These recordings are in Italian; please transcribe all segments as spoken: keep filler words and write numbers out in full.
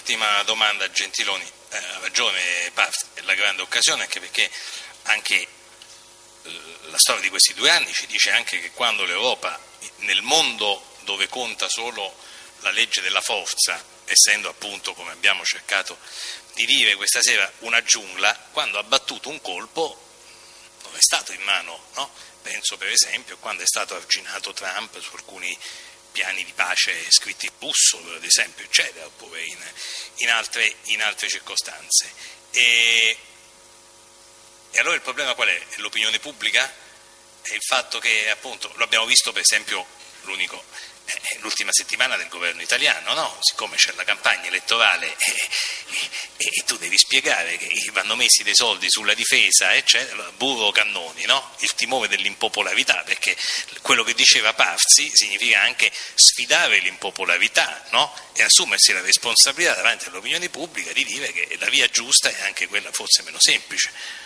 ultima domanda, Gentiloni. Eh, ha ragione Pafzi, è la grande occasione, anche perché anche eh, la storia di questi due anni ci dice anche che quando l'Europa, nel mondo dove conta solo la legge della forza, essendo appunto, come abbiamo cercato di dire questa sera, una giungla, quando ha battuto un colpo non è stato in mano, no? Penso per esempio quando è stato arginato Trump su alcuni piani di pace scritti in russo, ad esempio, eccetera, oppure in, in, altre, in altre circostanze. E, e allora il problema qual è? È l'opinione pubblica? È il fatto che, appunto, lo abbiamo visto per esempio, l'unico, eh, l'ultima settimana del governo italiano, no? Siccome c'è la campagna elettorale e eh, eh, eh, tu devi spiegare che vanno messi dei soldi sulla difesa, eccetera, burro cannoni, no? Il timore dell'impopolarità, perché quello che diceva Pafzi significa anche sfidare l'impopolarità, no? E assumersi la responsabilità davanti all'opinione pubblica di dire che la via giusta è anche quella forse meno semplice.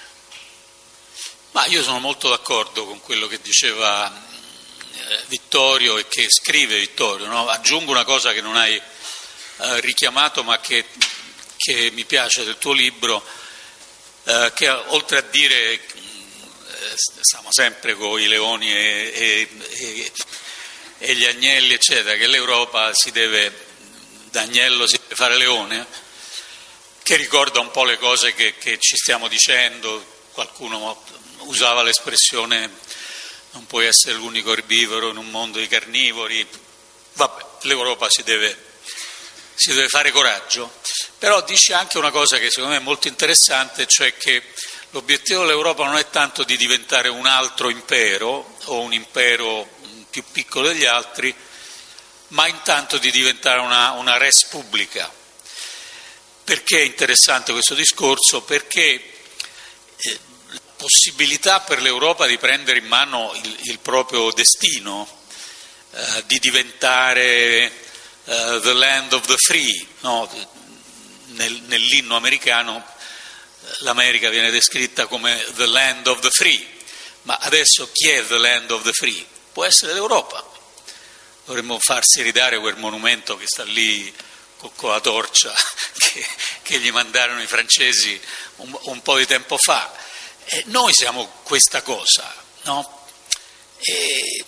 Ma io sono molto d'accordo con quello che diceva Vittorio e che scrive Vittorio, no? Aggiungo una cosa che non hai eh, richiamato ma che, che mi piace del tuo libro, eh, che oltre a dire eh, stiamo sempre con i leoni e, e, e, e gli agnelli eccetera, che l'Europa si deve, da agnello si deve fare leone, che ricorda un po' le cose che, che ci stiamo dicendo. Qualcuno usava l'espressione non puoi essere l'unico erbivoro in un mondo di carnivori. Vabbè, l'Europa si deve, si deve fare coraggio, però dice anche una cosa che secondo me è molto interessante, cioè che l'obiettivo dell'Europa non è tanto di diventare un altro impero o un impero più piccolo degli altri, ma intanto di diventare una, una res publica. Perché è interessante questo discorso? Perché eh, possibilità per l'Europa di prendere in mano il, il proprio destino, eh, di diventare uh, the land of the free, no? Nel, nell'inno americano l'America viene descritta come the land of the free, ma adesso chi è the land of the free? Può essere l'Europa. Dovremmo farsi ridare quel monumento che sta lì con, con la torcia che, che gli mandarono i francesi un, un po' di tempo fa. Eh, noi siamo questa cosa, no? E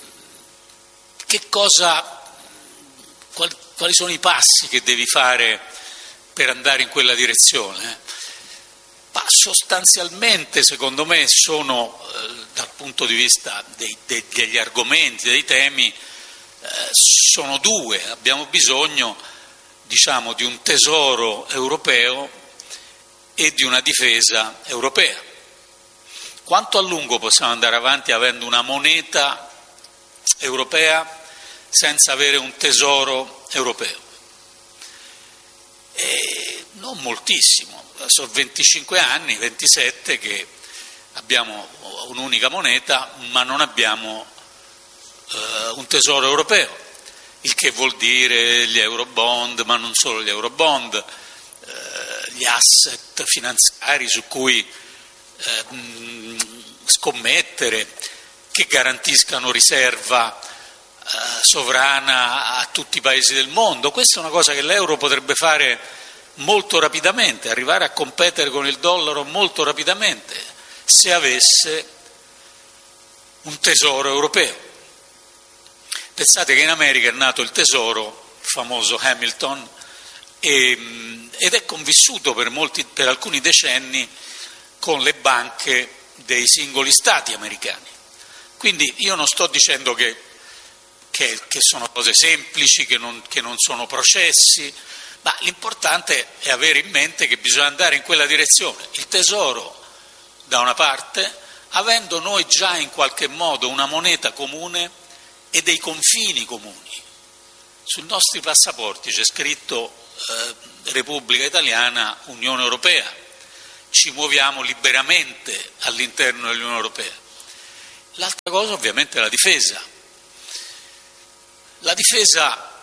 che cosa, quali, quali sono i passi che devi fare per andare in quella direzione? Ma sostanzialmente, secondo me, sono, eh, dal punto di vista dei, dei, degli argomenti, dei temi, eh, sono due. Abbiamo bisogno, diciamo, di un tesoro europeo e di una difesa europea. Quanto a lungo possiamo andare avanti avendo una moneta europea senza avere un tesoro europeo? E non moltissimo, sono venticinque anni, ventisette che abbiamo un'unica moneta ma non abbiamo eh, un tesoro europeo, il che vuol dire gli eurobond, ma non solo gli eurobond, eh, gli asset finanziari su cui Eh, scommettere, che garantiscano riserva eh, sovrana a tutti i paesi del mondo. Questa è una cosa che l'euro potrebbe fare molto rapidamente, arrivare a competere con il dollaro molto rapidamente, se avesse un tesoro europeo. Pensate che in America è nato il tesoro, il famoso Hamilton, e, ed è convissuto per, molti, per alcuni decenni con le banche dei singoli stati americani. Quindi io non sto dicendo che, che, che sono cose semplici, che non, che non sono processi, ma l'importante è avere in mente che bisogna andare in quella direzione. Il tesoro da una parte, avendo noi già in qualche modo una moneta comune e dei confini comuni. Sui nostri passaporti c'è scritto eh, Repubblica Italiana, Unione Europea. Ci muoviamo liberamente all'interno dell'Unione Europea. L'altra cosa ovviamente è la difesa. La difesa,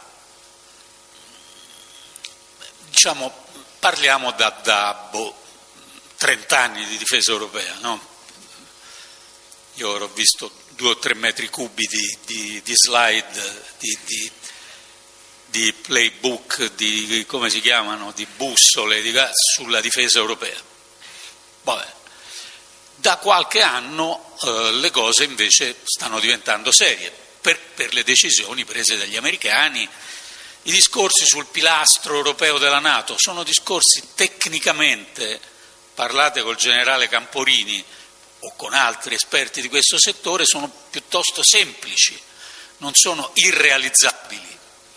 diciamo, parliamo da, da boh, trenta anni di difesa europea, no? Io ora ho visto due o tre metri cubi di, di, di slide, di, di, di playbook, di come si chiamano, di bussole di, sulla difesa europea. Vabbè. Da qualche anno eh, le cose invece stanno diventando serie per, per le decisioni prese dagli americani. I discorsi sul pilastro europeo della NATO sono discorsi tecnicamente, parlate col generale Camporini o con altri esperti di questo settore, sono piuttosto semplici, non sono irrealizzabili.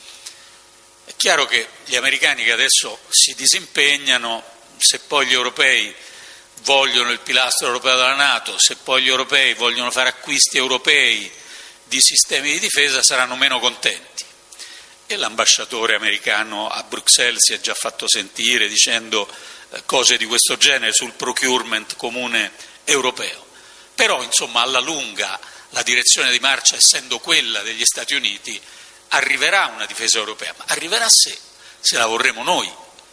È chiaro che gli americani che adesso si disimpegnano, se poi gli europei vogliono il pilastro europeo della NATO, se poi gli europei vogliono fare acquisti europei di sistemi di difesa, saranno meno contenti. E l'ambasciatore americano a Bruxelles si è già fatto sentire dicendo cose di questo genere sul procurement comune europeo. Però, insomma, alla lunga la direzione di marcia, essendo quella degli Stati Uniti, arriverà una difesa europea, ma arriverà se, se la vorremo noi.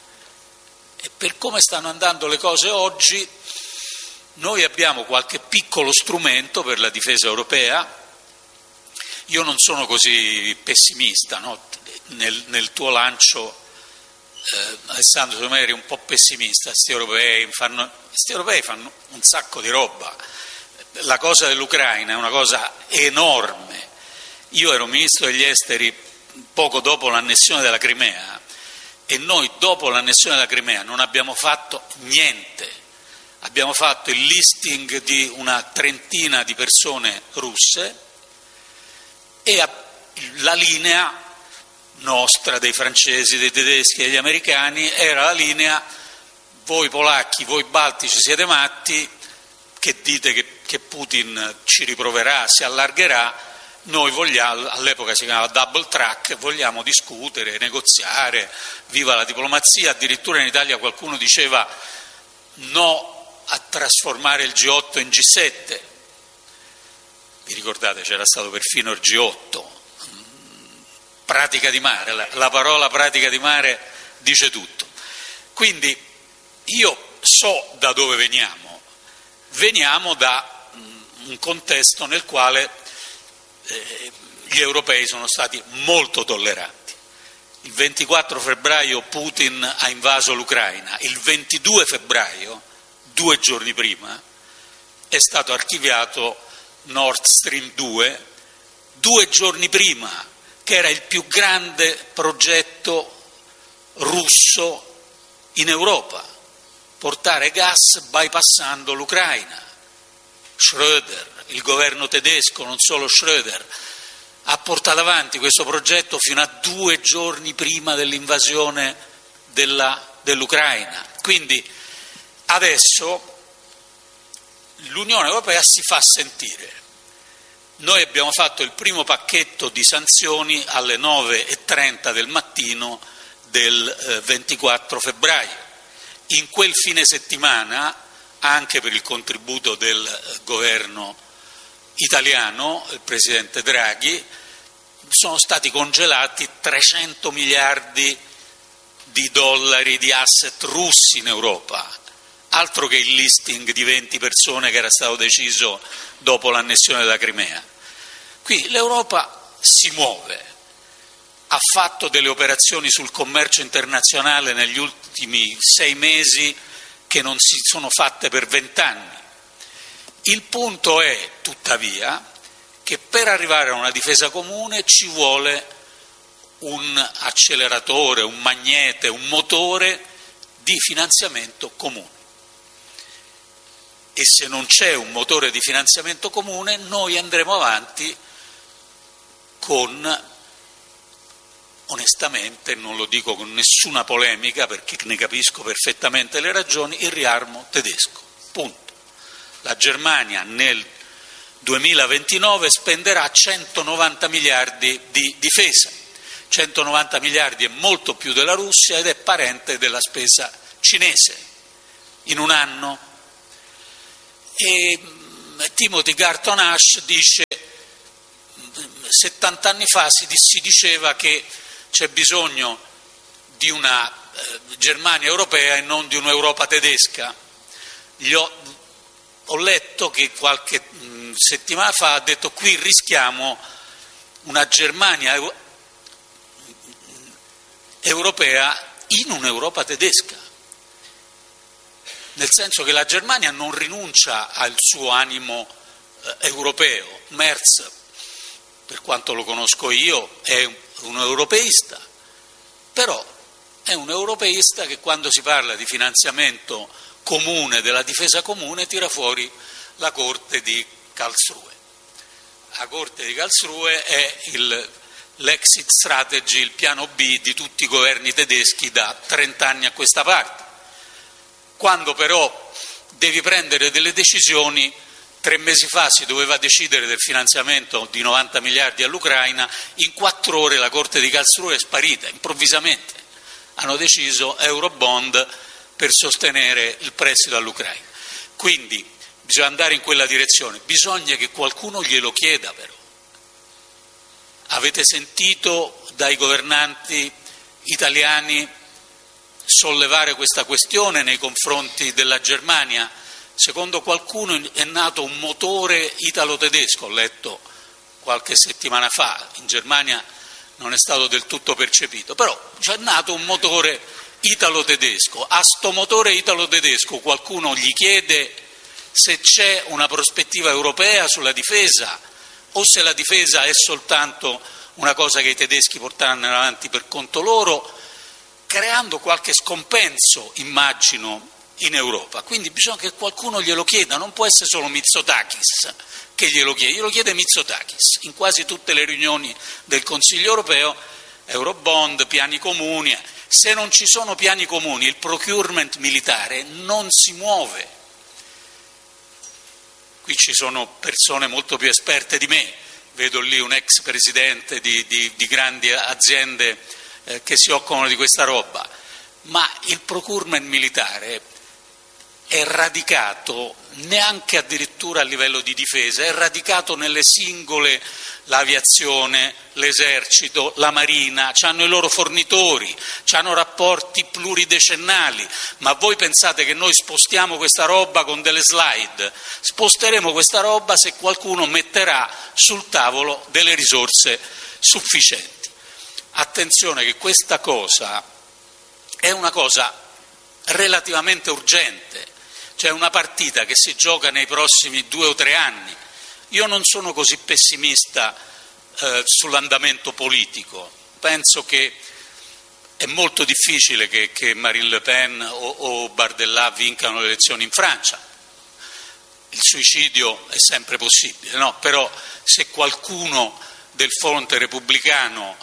E per come stanno andando le cose oggi, noi abbiamo qualche piccolo strumento per la difesa europea. Io non sono così pessimista, no? nel, nel tuo lancio, eh, Alessandro, secondo me eri un po' pessimista. Questi europei fanno, questi europei fanno un sacco di roba. La cosa dell'Ucraina è una cosa enorme. Io ero ministro degli esteri poco dopo l'annessione della Crimea e noi dopo l'annessione della Crimea non abbiamo fatto niente. Abbiamo fatto il listing di una trentina di persone russe e la linea nostra, dei francesi, dei tedeschi e degli americani, era la linea: voi polacchi, voi baltici siete matti, che dite che, che Putin ci riproverà, si allargherà, noi vogliamo, all'epoca si chiamava double track, vogliamo discutere, negoziare, viva la diplomazia. Addirittura in Italia qualcuno diceva no a trasformare il G otto in G sette, vi ricordate, c'era stato perfino il G otto, pratica di mare, la, la parola pratica di mare dice tutto. Quindi io so da dove veniamo, veniamo da un contesto nel quale eh, gli europei sono stati molto tolleranti. Il ventiquattro febbraio Putin ha invaso l'Ucraina, il ventidue febbraio, due giorni prima, è stato archiviato Nord Stream due, due giorni prima, che era il più grande progetto russo in Europa, portare gas bypassando l'Ucraina. Schröder, il governo tedesco, non solo Schröder, ha portato avanti questo progetto fino a due giorni prima dell'invasione della, dell'Ucraina. Quindi adesso l'Unione Europea si fa sentire. Noi abbiamo fatto il primo pacchetto di sanzioni alle nove e trenta del mattino del ventiquattro febbraio. In quel fine settimana, anche per il contributo del governo italiano, il presidente Draghi, sono stati congelati trecento miliardi di dollari di asset russi in Europa, altro che il listing di venti persone che era stato deciso dopo l'annessione della Crimea. Qui l'Europa si muove, ha fatto delle operazioni sul commercio internazionale negli ultimi sei mesi che non si sono fatte per vent'anni. Il punto è, tuttavia, che per arrivare a una difesa comune ci vuole un acceleratore, un magnete, un motore di finanziamento comune. E se non c'è un motore di finanziamento comune, noi andremo avanti con, onestamente, non lo dico con nessuna polemica perché ne capisco perfettamente le ragioni, il riarmo tedesco. Punto. La Germania nel duemilaventinove spenderà centonovanta miliardi di difesa. centonovanta miliardi è molto più della Russia ed è parente della spesa cinese in un anno. E Timothy Garton Ash dice: settanta anni fa si, si diceva che c'è bisogno di una eh, Germania europea e non di un'Europa tedesca. Gli ho, ho letto che qualche mh, settimana fa ha detto: qui rischiamo una Germania europea in un'Europa tedesca, nel senso che la Germania non rinuncia al suo animo eh, europeo. Merz, per quanto lo conosco io, è un europeista, però è un europeista che quando si parla di finanziamento comune, della difesa comune, tira fuori la Corte di Karlsruhe. La Corte di Karlsruhe è il, l'exit strategy, il piano B di tutti i governi tedeschi da trent'anni a questa parte. Quando però devi prendere delle decisioni, tre mesi fa si doveva decidere del finanziamento di novanta miliardi all'Ucraina, in quattro ore la Corte di Karlsruhe è sparita, improvvisamente. Hanno deciso Eurobond per sostenere il prestito all'Ucraina. Quindi bisogna andare in quella direzione, bisogna che qualcuno glielo chieda però. Avete sentito dai governanti italiani sollevare questa questione nei confronti della Germania? Secondo qualcuno è nato un motore italo-tedesco, ho letto qualche settimana fa, in Germania non è stato del tutto percepito, però c'è nato un motore italo-tedesco. A sto motore italo-tedesco qualcuno gli chiede se c'è una prospettiva europea sulla difesa o se la difesa è soltanto una cosa che i tedeschi porteranno avanti per conto loro, creando qualche scompenso, immagino, in Europa. Quindi bisogna che qualcuno glielo chieda, non può essere solo Mitsotakis che glielo chiede, glielo chiede Mitsotakis in quasi tutte le riunioni del Consiglio europeo, Eurobond, piani comuni. Se non ci sono piani comuni, il procurement militare non si muove. Qui ci sono persone molto più esperte di me, vedo lì un ex presidente di, di, di grandi aziende eh, che si occupano di questa roba, ma il procurement militare è radicato neanche addirittura a livello di difesa, è radicato nelle singole, l'aviazione, l'esercito, la marina, hanno i loro fornitori, hanno rapporti pluridecennali, ma voi pensate che noi spostiamo questa roba con delle slide? Sposteremo questa roba se qualcuno metterà sul tavolo delle risorse sufficienti. Attenzione che questa cosa è una cosa relativamente urgente, cioè una partita che si gioca nei prossimi due o tre anni. Io non sono così pessimista eh, sull'andamento politico, penso che è molto difficile che, che Marine Le Pen o, o Bardella vincano le elezioni in Francia. Il suicidio è sempre possibile, no? Però se qualcuno del fronte repubblicano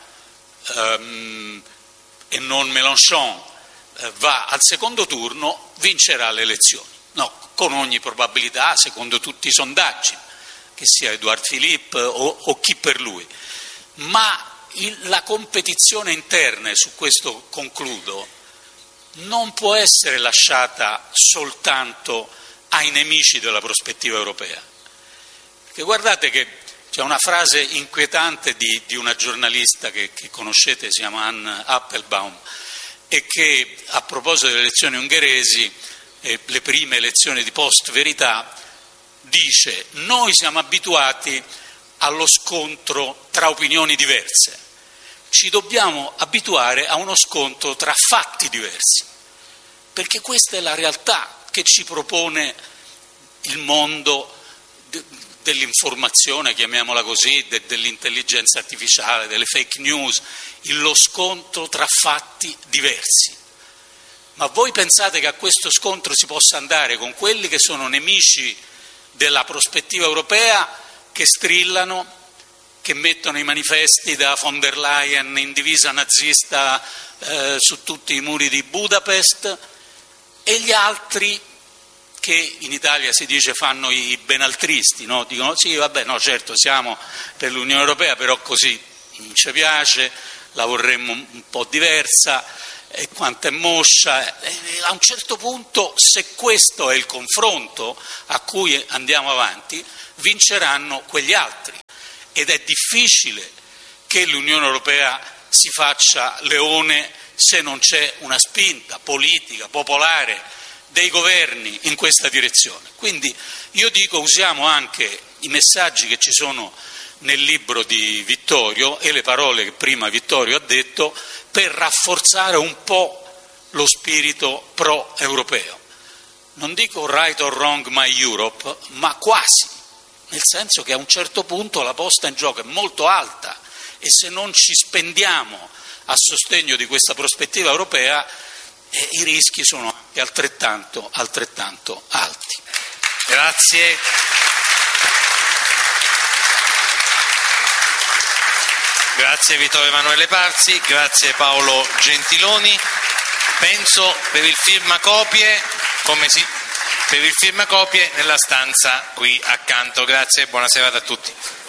ehm, e non Mélenchon eh, va al secondo turno, vincerà le elezioni. No, con ogni probabilità, secondo tutti i sondaggi, che sia Edouard Philippe o, o chi per lui. Ma il, la competizione interna, e su questo concludo, non può essere lasciata soltanto ai nemici della prospettiva europea. Perché guardate che c'è una frase inquietante di, di una giornalista che, che conoscete, si chiama Anne Applebaum, e che a proposito delle elezioni ungheresi, eh, le prime elezioni di post-verità, dice: noi siamo abituati allo scontro tra opinioni diverse, ci dobbiamo abituare a uno scontro tra fatti diversi, perché questa è la realtà che ci propone il mondo de- dell'informazione, chiamiamola così, de- dell'intelligenza artificiale, delle fake news, lo scontro tra fatti diversi. Ma voi pensate che a questo scontro si possa andare con quelli che sono nemici della prospettiva europea, che strillano, che mettono i manifesti da von der Leyen in divisa nazista eh, su tutti i muri di Budapest, e gli altri che in Italia si dice fanno i benaltristi, no? Dicono sì, vabbè, no, certo siamo per l'Unione Europea, però così non ci piace, la vorremmo un po' diversa, e quanto è moscia. E a un certo punto, se questo è il confronto a cui andiamo avanti, vinceranno quegli altri, ed è difficile che l'Unione Europea si faccia leone se non c'è una spinta politica, popolare, dei governi in questa direzione. Quindi io dico, usiamo anche i messaggi che ci sono nel libro di Vittorio e le parole che prima Vittorio ha detto per rafforzare un po' lo spirito pro-europeo. Non dico right or wrong my Europe, ma quasi, nel senso che a un certo punto la posta in gioco è molto alta e se non ci spendiamo a sostegno di questa prospettiva europea eh, i rischi sono anche altrettanto, altrettanto alti. Grazie. Grazie Vittorio Emanuele Parzi, grazie Paolo Gentiloni. Penso per il firmacopie, come si, per il firmacopie nella stanza qui accanto. Grazie e buona serata a tutti.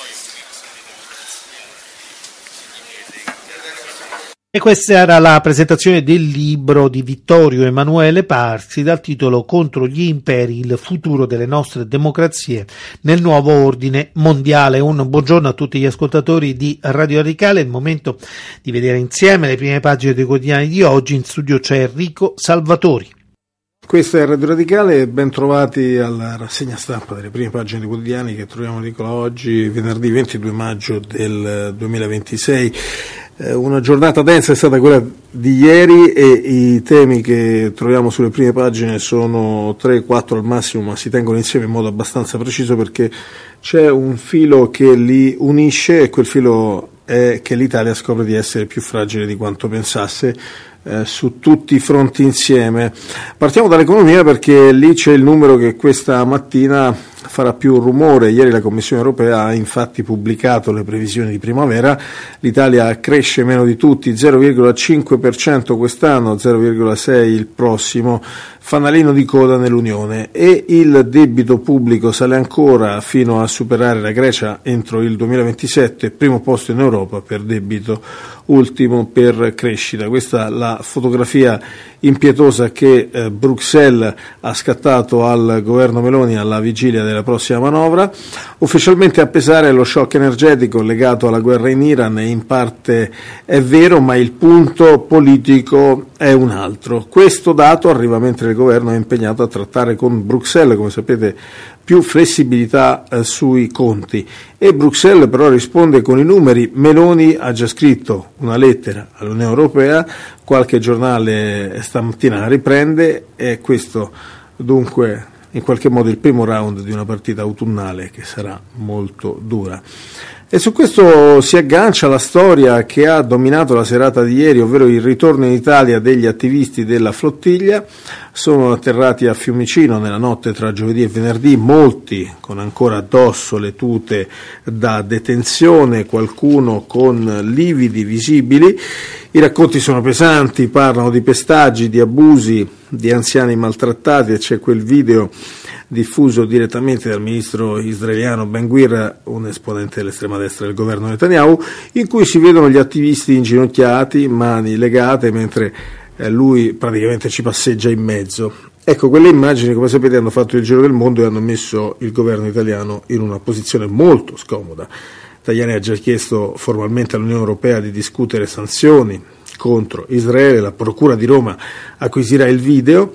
E questa era la presentazione del libro di Vittorio Emanuele Parzi dal titolo Contro gli imperi, il futuro delle nostre democrazie nel nuovo ordine mondiale. Un buongiorno a tutti gli ascoltatori di Radio Radicale, è il momento di vedere insieme le prime pagine dei quotidiani di oggi. In studio c'è Enrico Salvatori. Questa è Radio Radicale e ben trovati alla rassegna stampa delle prime pagine dei quotidiani che troviamo edicola oggi, venerdì ventidue maggio del duemilaventisei. Una giornata densa è stata quella di ieri e i temi che troviamo sulle prime pagine sono tre quattro al massimo, ma si tengono insieme in modo abbastanza preciso perché c'è un filo che li unisce e quel filo è che l'Italia scopre di essere più fragile di quanto pensasse eh, su tutti i fronti insieme. Partiamo dall'economia perché lì c'è il numero che questa mattina farà più rumore. Ieri la Commissione europea ha infatti pubblicato le previsioni di primavera. L'Italia cresce meno di tutti, zero virgola cinque per cento quest'anno, zero virgola sei per cento il prossimo, fanalino di coda nell'Unione, e il debito pubblico sale ancora fino a superare la Grecia entro il duemilaventisette, primo posto in Europa per debito, ultimo per crescita. Questa è la fotografia impietosa che eh, Bruxelles ha scattato al governo Meloni alla vigilia della prossima manovra. Ufficialmente a pesare lo shock energetico legato alla guerra in Iran, e in parte è vero, ma il punto politico è un altro. Questo dato arriva mentre il governo è impegnato a trattare con Bruxelles, come sapete, più flessibilità eh, sui conti, e Bruxelles però risponde con i numeri. Meloni ha già scritto una lettera all'Unione Europea, qualche giornale stamattina riprende, e questo dunque in qualche modo il primo round di una partita autunnale che sarà molto dura. E su questo si aggancia la storia che ha dominato la serata di ieri, ovvero il ritorno in Italia degli attivisti della flottiglia. Sono atterrati a Fiumicino nella notte tra giovedì e venerdì, molti con ancora addosso le tute da detenzione, qualcuno con lividi visibili. I racconti sono pesanti, parlano di pestaggi, di abusi, di anziani maltrattati, e c'è quel video diffuso direttamente dal ministro israeliano Ben-Gvir, un esponente dell'estrema destra del governo Netanyahu, in cui si vedono gli attivisti inginocchiati, mani legate, mentre lui praticamente ci passeggia in mezzo. Ecco, quelle immagini, come sapete, hanno fatto il giro del mondo e hanno messo il governo italiano in una posizione molto scomoda. Tajani ha già chiesto formalmente all'Unione Europea di discutere sanzioni contro Israele, la Procura di Roma acquisirà il video,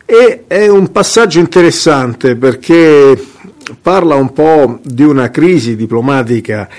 e è un passaggio interessante perché parla un po' di una crisi diplomatica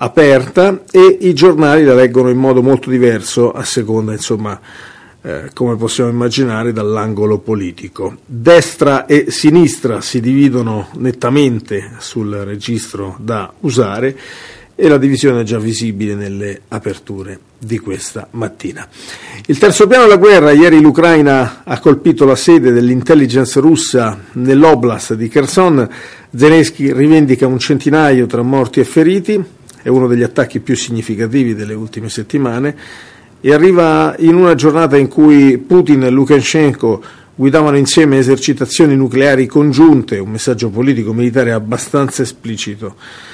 aperta e i giornali la leggono in modo molto diverso a seconda, insomma, eh, come possiamo immaginare, dall'angolo politico. Destra e sinistra si dividono nettamente sul registro da usare, e la divisione è già visibile nelle aperture di questa mattina. Il terzo piano della guerra. Ieri l'Ucraina ha colpito la sede dell'intelligence russa nell'oblast di Kherson. Zelensky rivendica un centinaio tra morti e feriti, è uno degli attacchi più significativi delle ultime settimane, e arriva in una giornata in cui Putin e Lukashenko guidavano insieme esercitazioni nucleari congiunte, un messaggio politico-militare abbastanza esplicito.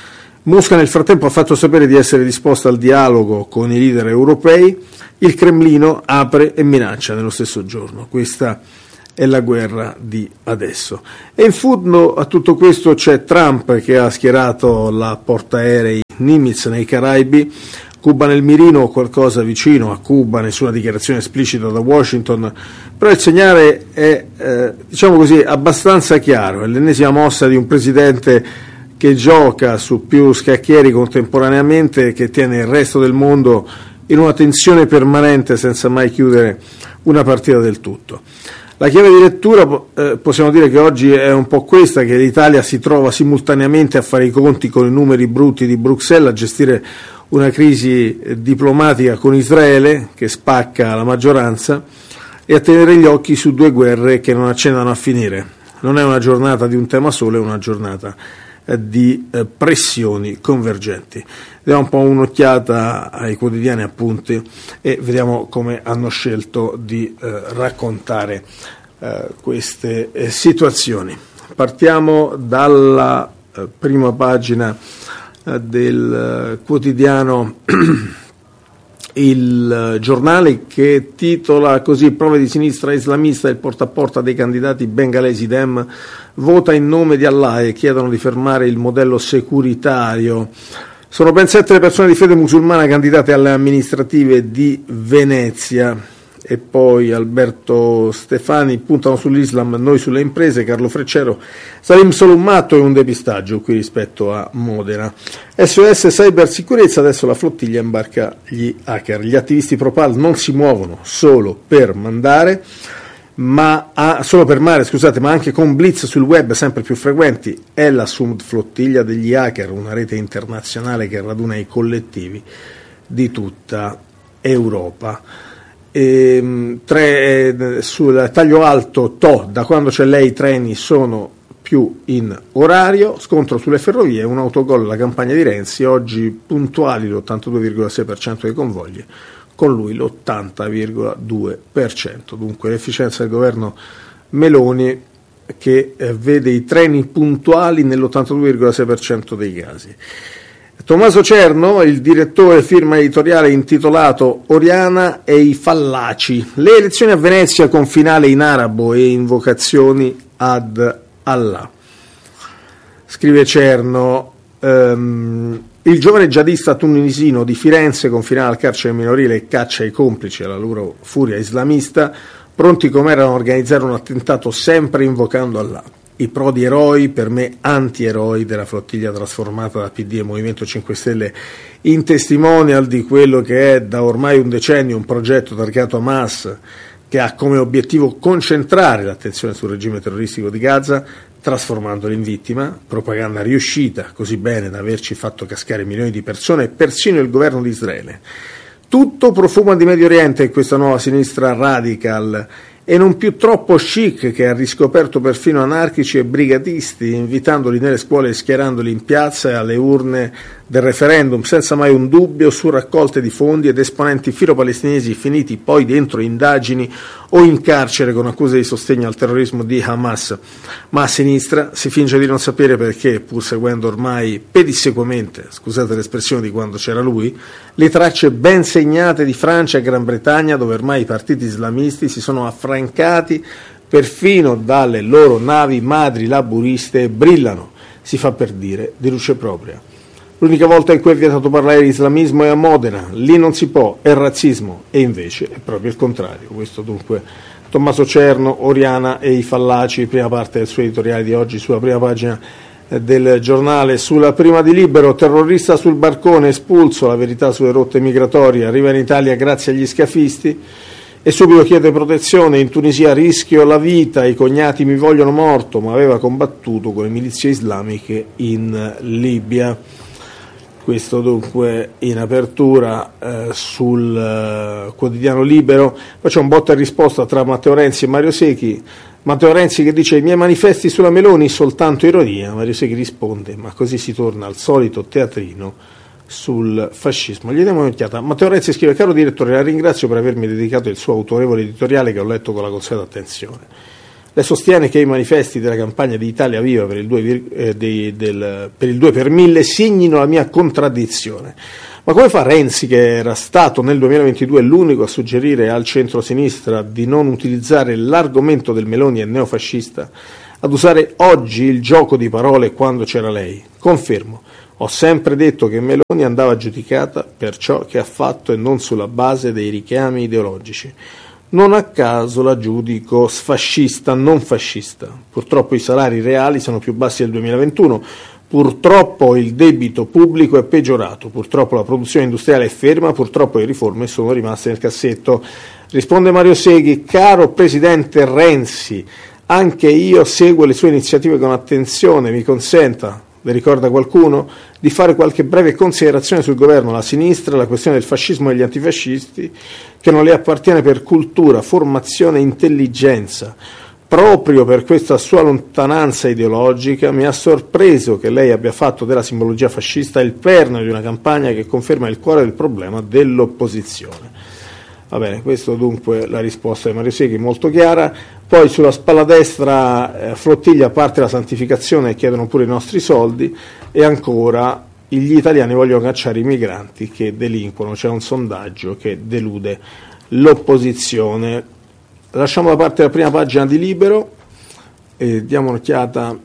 Mosca nel frattempo ha fatto sapere di essere disposta al dialogo con i leader europei. Il Cremlino apre e minaccia nello stesso giorno. Questa è la guerra di adesso. E in fondo a tutto questo c'è Trump, che ha schierato la portaerei Nimitz nei Caraibi, Cuba nel mirino, qualcosa vicino a Cuba, nessuna dichiarazione esplicita da Washington, però il segnale è, eh, diciamo così, abbastanza chiaro. È l'ennesima mossa di un presidente che che gioca su più scacchieri contemporaneamente, che tiene il resto del mondo in una tensione permanente senza mai chiudere una partita del tutto. La chiave di lettura eh, possiamo dire che oggi è un po' questa, che l'Italia si trova simultaneamente a fare i conti con i numeri brutti di Bruxelles, a gestire una crisi diplomatica con Israele che spacca la maggioranza e a tenere gli occhi su due guerre che non accennano a finire. Non è una giornata di un tema solo, è una giornata eh, di eh, pressioni convergenti. Diamo un po' un'occhiata ai quotidiani appunti e vediamo come hanno scelto di eh, raccontare eh, queste eh, situazioni. Partiamo dalla eh, prima pagina eh, del eh, quotidiano Il Giornale, che titola così: prove di sinistra islamista, il porta a porta dei candidati bengalesi. Dem vota in nome di Allah e chiedono di fermare il modello securitario. Sono ben sette le persone di fede musulmana candidate alle amministrative di Venezia. E poi Alberto Stefani: puntano sull'Islam, noi sulle imprese. Carlo Freccero: Salim solo un matto e un depistaggio qui rispetto a Modena. S O S cybersicurezza, adesso la flottiglia imbarca gli hacker. Gli attivisti pro-Pal non si muovono solo per mandare, ma a, solo per mare, scusate, ma anche con blitz sul web sempre più frequenti. È la subflottiglia degli hacker, una rete internazionale che raduna i collettivi di tutta Europa. E, tre, sul taglio alto To, da quando c'è lei i treni sono più in orario. Scontro sulle ferrovie, un autogol alla campagna di Renzi, oggi puntuali l'ottantadue virgola sei per cento dei convogli, con lui l'ottanta virgola due per cento. Dunque l'efficienza del governo Meloni, che eh, vede i treni puntuali nell'ottantadue virgola sei per cento dei casi. Tommaso Cerno, il direttore, firma editoriale intitolato Oriana e i fallaci, le elezioni a Venezia con finale in arabo e invocazioni ad Allah. Scrive Cerno, um, il giovane jihadista tunisino di Firenze con finale al carcere minorile e caccia i complici alla loro furia islamista, pronti come erano a organizzare un attentato sempre invocando Allah. I prodi eroi, per me antieroi, della flottiglia trasformata da P D e Movimento cinque Stelle in testimonial di quello che è da ormai un decennio un progetto targato Hamas, che ha come obiettivo concentrare l'attenzione sul regime terroristico di Gaza, trasformandolo in vittima, propaganda riuscita così bene da averci fatto cascare milioni di persone e persino il governo di Israele. Tutto profuma di Medio Oriente in questa nuova sinistra radical e non più troppo chic, che ha riscoperto perfino anarchici e brigatisti, invitandoli nelle scuole e schierandoli in piazza e alle urne del referendum, senza mai un dubbio, su raccolte di fondi, ed esponenti filo-palestinesi finiti poi dentro indagini o in carcere con accuse di sostegno al terrorismo di Hamas. Ma a sinistra si finge di non sapere perché, pur seguendo ormai pedissequamente, scusate l'espressione di quando c'era lui, le tracce ben segnate di Francia e Gran Bretagna, dove ormai i partiti islamisti si sono affrancati perfino dalle loro navi madri laburiste e brillano, si fa per dire, di luce propria. L'unica volta in cui è vietato parlare di islamismo è a Modena, lì non si può, è razzismo, e invece è proprio il contrario. Questo dunque Tommaso Cerno, Oriana e i fallaci, prima parte del suo editoriale di oggi sulla prima pagina del Giornale. Sulla prima di Libero: terrorista sul barcone espulso, la verità sulle rotte migratorie, arriva in Italia grazie agli scafisti e subito chiede protezione. In Tunisia rischio la vita, i cognati mi vogliono morto, ma aveva combattuto con le milizie islamiche in Libia. Questo dunque in apertura eh, sul eh, quotidiano Libero. Poi c'è un botta e risposta tra Matteo Renzi e Mario Secchi. Matteo Renzi che dice: i miei manifesti sulla Meloni soltanto ironia. Mario Secchi risponde: ma così si torna al solito teatrino sul fascismo. Gli diamo un'occhiata. Matteo Renzi scrive: caro direttore, la ringrazio per avermi dedicato il suo autorevole editoriale che ho letto con la consueta attenzione. Lei sostiene che i manifesti della campagna di Italia Viva per il due, eh, dei, del, per il due per mille segnino la mia contraddizione. Ma come fa Renzi, che era stato nel duemilaventidue l'unico a suggerire al centro-sinistra di non utilizzare l'argomento del Meloni e neofascista, ad usare oggi il gioco di parole quando c'era lei? Confermo, ho sempre detto che Meloni andava giudicata per ciò che ha fatto e non sulla base dei richiami ideologici. Non a caso la giudico sfascista, non fascista. Purtroppo i salari reali sono più bassi del duemilaventuno, Purtroppo il debito pubblico è peggiorato, purtroppo la produzione industriale è ferma, purtroppo le riforme sono rimaste nel cassetto. Risponde Mario Seghi: caro Presidente Renzi, anche io seguo le sue iniziative con attenzione, mi consenta, le ricorda qualcuno, di fare qualche breve considerazione sul governo, la sinistra, la questione del fascismo e gli antifascisti, che non le appartiene per cultura, formazione e intelligenza. Proprio per questa sua lontananza ideologica mi ha sorpreso che lei abbia fatto della simbologia fascista il perno di una campagna che conferma il cuore del problema dell'opposizione. Va bene, questo dunque la risposta di Mario Seghi, molto chiara. Poi sulla spalla destra eh, Flottiglia, parte la santificazione e chiedono pure i nostri soldi, e ancora gli italiani vogliono cacciare i migranti che delinquono, c'è un sondaggio che delude l'opposizione. Lasciamo da parte la prima pagina di Libero e diamo un'occhiata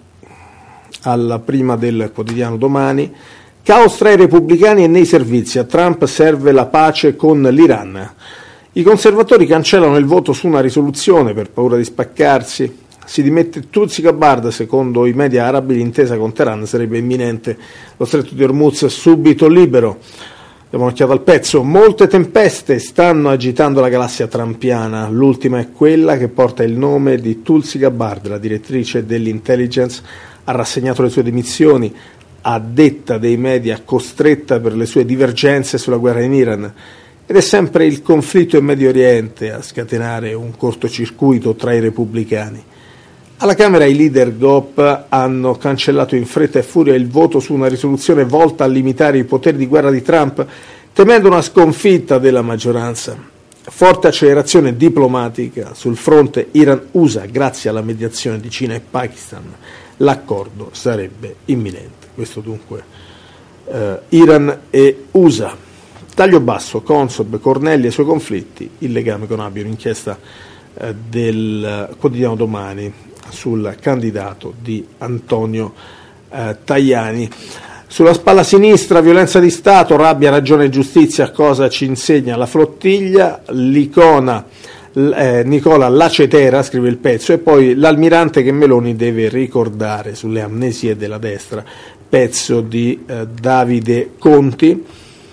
alla prima del quotidiano Domani. Caos tra i repubblicani e nei servizi, a Trump serve la pace con l'Iran. I conservatori cancellano il voto su una risoluzione per paura di spaccarsi. Si dimette Tulsi Gabbard, secondo i media arabi l'intesa con Teheran sarebbe imminente. Lo stretto di Hormuz subito libero. Diamo un'occhiata al pezzo. Molte tempeste stanno agitando la galassia trumpiana. L'ultima è quella che porta il nome di Tulsi Gabbard, la direttrice dell'intelligence, ha rassegnato le sue dimissioni, a detta dei media costretta per le sue divergenze sulla guerra in Iran. Ed è sempre il conflitto in Medio Oriente a scatenare un cortocircuito tra i repubblicani. Alla Camera i leader G O P hanno cancellato in fretta e furia il voto su una risoluzione volta a limitare i poteri di guerra di Trump, temendo una sconfitta della maggioranza. Forte accelerazione diplomatica sul fronte Iran-U S A grazie alla mediazione di Cina e Pakistan. L'accordo sarebbe imminente. Questo dunque eh, Iran e U S A. Taglio basso, Consob, Cornelli e i suoi conflitti, il legame con Abio, un'inchiesta eh, del quotidiano Domani sul candidato di Antonio eh, Tajani. Sulla spalla sinistra, violenza di Stato, rabbia, ragione e giustizia, cosa ci insegna la Flottiglia, l'icona eh, Nicola Lacetera, scrive il pezzo, e poi l'almirante che Meloni deve ricordare sulle amnesie della destra, pezzo di eh, Davide Conti,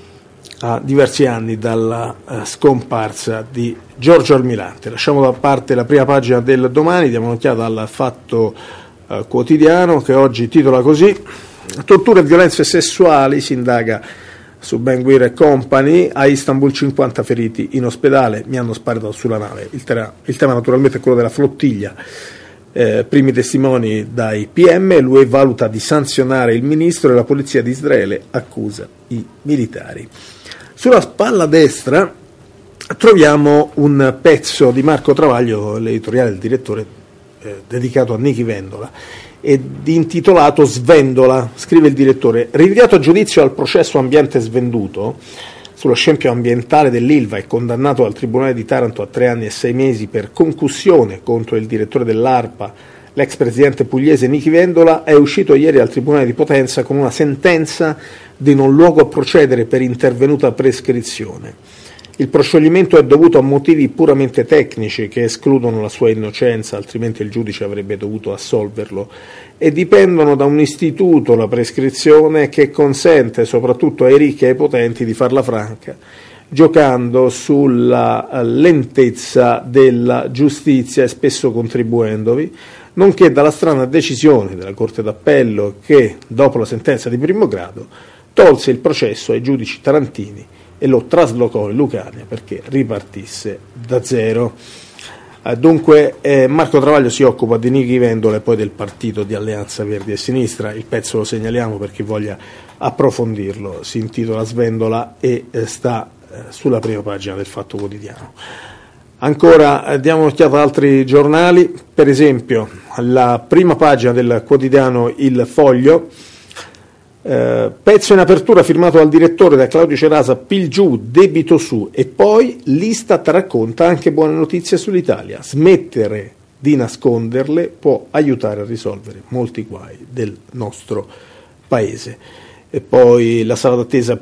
a diversi anni dalla uh, scomparsa di Giorgio Almirante. Lasciamo da parte la prima pagina del Domani, diamo un'occhiata al Fatto uh, Quotidiano, che oggi titola così: torture e violenze sessuali, si indaga su Ben Guir e Company, a Istanbul cinquanta feriti in ospedale, mi hanno sparato sulla nave. Il, tera- il tema naturalmente è quello della Flottiglia. Eh, primi testimoni dai P M, l'U E valuta di sanzionare il ministro e la polizia di Israele accusa i militari. Sulla spalla destra troviamo un pezzo di Marco Travaglio, l'editoriale del direttore, eh, dedicato a Nichi Vendola, ed intitolato Svendola. Scrive il direttore: rinviato a giudizio al processo ambiente svenduto sullo scempio ambientale dell'Ilva e condannato al Tribunale di Taranto a tre anni e sei mesi per concussione contro il direttore dell'ARPA, l'ex presidente pugliese Nichi Vendola, è uscito ieri al Tribunale di Potenza con una sentenza di non luogo a procedere per intervenuta prescrizione. Il proscioglimento è dovuto a motivi puramente tecnici che escludono la sua innocenza, altrimenti il giudice avrebbe dovuto assolverlo, e dipendono da un istituto, la prescrizione, che consente soprattutto ai ricchi e ai potenti di farla franca, giocando sulla lentezza della giustizia e spesso contribuendovi, nonché dalla strana decisione della Corte d'Appello che, dopo la sentenza di primo grado, tolse il processo ai giudici tarantini e lo traslocò in Lucania perché ripartisse da zero. Eh, dunque eh, Marco Travaglio si occupa di Nichi Vendola e poi del partito di Alleanza Verdi e Sinistra. Il pezzo lo segnaliamo per chi voglia approfondirlo, si intitola Svendola e eh, sta eh, sulla prima pagina del Fatto Quotidiano. Ancora eh, diamo un'occhiata ad altri giornali, per esempio la prima pagina del quotidiano Il Foglio. Uh, pezzo in apertura firmato dal direttore, da Claudio Cerasa: pil giù, debito su, e poi l'Istat racconta anche buone notizie sull'Italia, smettere di nasconderle può aiutare a risolvere molti guai del nostro paese. E poi la sala d'attesa